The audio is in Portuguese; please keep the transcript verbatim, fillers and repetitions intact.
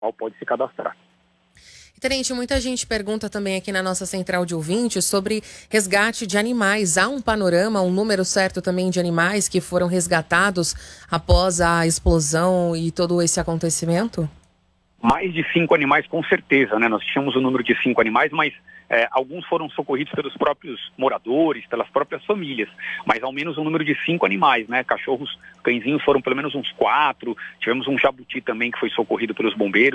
qual pode se cadastrar. Tenente, muita gente pergunta também aqui na nossa central de ouvintes sobre resgate de animais. Há um panorama, um número certo também de animais que foram resgatados após a explosão e todo esse acontecimento? Mais de cinco animais, com certeza, né? Nós tínhamos o número de cinco animais, mas é, alguns foram socorridos pelos próprios moradores, pelas próprias famílias, mas ao menos o número de cinco animais, né? Cachorros, cãezinhos foram pelo menos uns quatro, tivemos um jabuti também que foi socorrido pelos bombeiros.